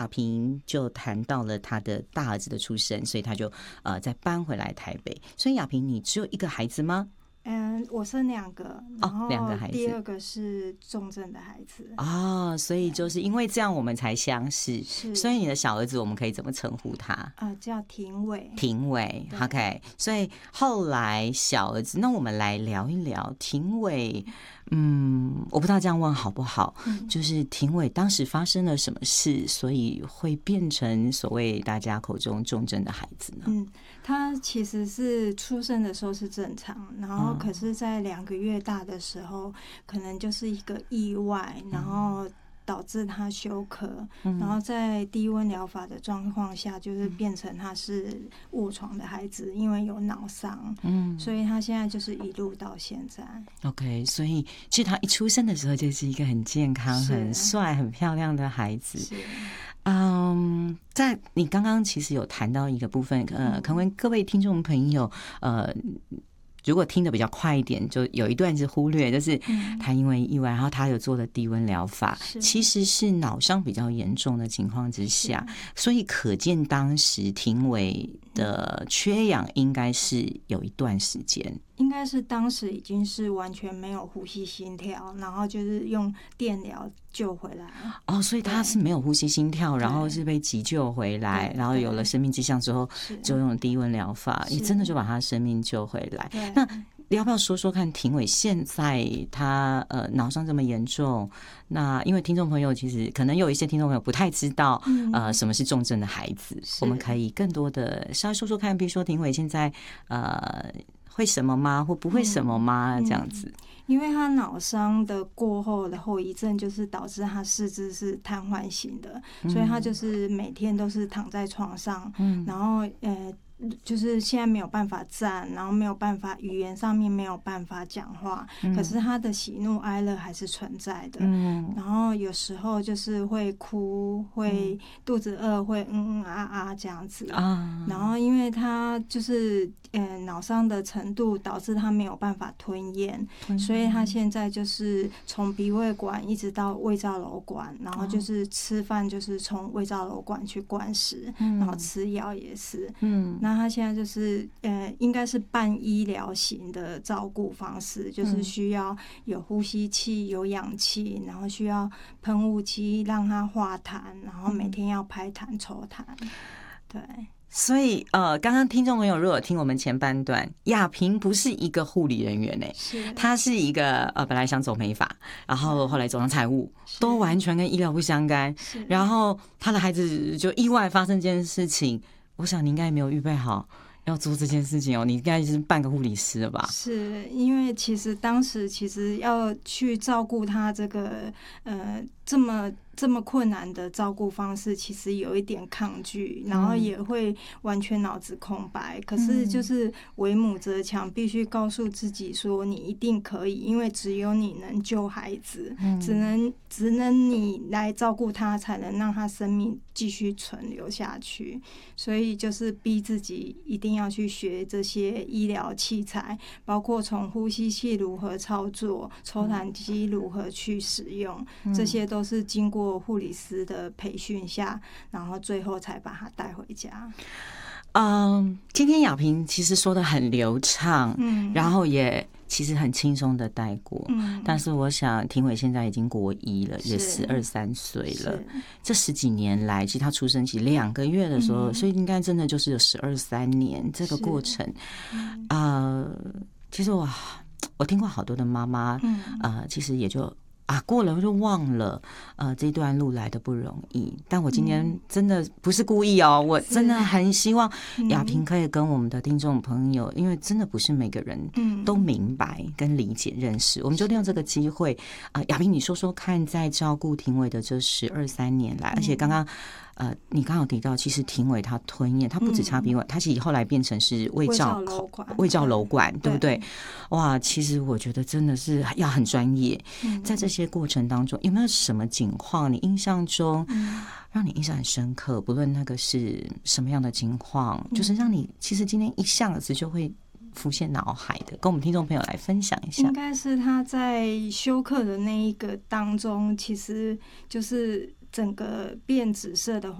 萍就谈到了她的大儿子的出生，所以她就再搬回来台北。所以亚萍，你只有一个孩子吗？ 我生2个，然后第2个是重症的孩子。 所以就是因为这样我们才相识。所以你的小儿子我们可以怎么称呼他？ 叫庭伟。 庭伟 ，OK。所以后来小儿子，那我们来聊一聊庭伟。我不知道这样问好不好，就是庭伟当时发生了什么事，所以会变成所谓大家口中重症的孩子呢？ 他其实是出生的时候是正常，然后可是在2个月大的时候，可能就是一个意外，然后导致他休克，然后在低温疗法的状况下，就是变成他是卧床的孩子，因为有脑伤，所以他现在就是一路到现在。 OK， 所以其实他一出生的时候就是一个很健康、很帅、很漂亮的孩子。在你刚刚其实有谈到一个部分，可能各位听众朋友，如果听得比较快一点，就有一段是忽略，就是他因为意外，然后他有做了低温疗法，其实是脑伤比较严重的情况之下，所以可见当时庭伟的缺氧应该是有一段时间。 应该是当时已经是完全没有呼吸心跳，然后就是用电疗救回来。 所以他是没有呼吸心跳，然后是被急救回来，然后有了生命迹象之后，就用低温疗法，也真的就把他生命救回来。那要不要说说看，庭伟现在他脑伤这么严重？那因为听众朋友其实可能有一些听众朋友不太知道什么是重症的孩子，我们可以更多的稍微说说看，比如说庭伟现在会什么吗？或不会什么吗？这样子。 因为他脑伤的过后的后遗症就是导致他四肢是瘫痪型的，所以他就是每天都是躺在床上，然后就是现在没有办法站，然后没有办法语言上面没有办法讲话，可是他的喜怒哀乐还是存在的。然后有时候就是会哭，会肚子饿，会这样子。然后因为他就是脑伤的程度导致他没有办法吞咽，所以他现在就是从鼻胃管一直到胃造瘘管，然后就是吃饭就是从胃造瘘管去灌食，然后吃药也是。那他现在就是应该是半医疗型的照顾方式，就是需要有呼吸器、有氧气，然后需要喷雾机让他化痰，然后每天要拍痰抽痰。对。 所以刚刚听众朋友如果听我们前半段，亚萍不是一个护理人员她是一个本来想走美发，然后后来走上财务，都完全跟医疗不相干。然后她的孩子就意外发生这件事情，我想你应该也没有预备好要做这件事情你应该就是半个护理师了吧？ 是因为其实当时要去照顾他这个这么困难的照顾方式，其实有一点抗拒，然后也会完全脑子空白。可是就是为母则强，必须告诉自己说你一定可以，因为只有你能救孩子，只能你来照顾他，才能让他生命继续存留下去。所以就是逼自己一定要去学这些医疗器材，包括从呼吸器如何操作，抽痰机如何去使用，这些都是经过护理师的培训下，然后最后才把他带回家。 今天亚萍其实说得很流畅，然后也其实很轻松的带过，但是我想庭伟现在已经国1了，也12、13岁了。这10几年来，其实他出生期2个月的时候，所以应该真的就是有12、13年这个过程。其实我听过好多的妈妈，其实也就过了就忘了，这段路来的不容易。但我今天真的不是故意我真的很希望亚萍可以跟我们的听众朋友，因为真的不是每个人都明白跟理解认识，我们就利用这个机会亚萍你说说看，在照顾庭伟的这12、13年来，而且刚刚你刚好提到，其实庭伟他吞咽，他不止插鼻管，他其实后来变成是胃造瘘管，对不对？哇，其实我觉得真的是要很专业。在这些过程当中，有没有什么情况你印象中让你印象很深刻？不论那个是什么样的情况，就是让你其实今天一下子就会浮现脑海的，跟我们听众朋友来分享一下。 应该是他在休克的那一个当中，其实就是整个变紫色的